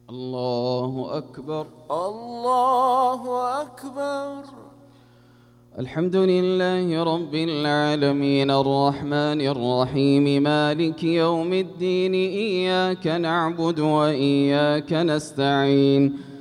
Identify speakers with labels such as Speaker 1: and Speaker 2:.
Speaker 1: الله أكبر.
Speaker 2: الله أكبر.
Speaker 1: الحمد لله رب العالمين الرحمن الرحيم مالك يوم الدين، إياك نعبد وإياك نستعين،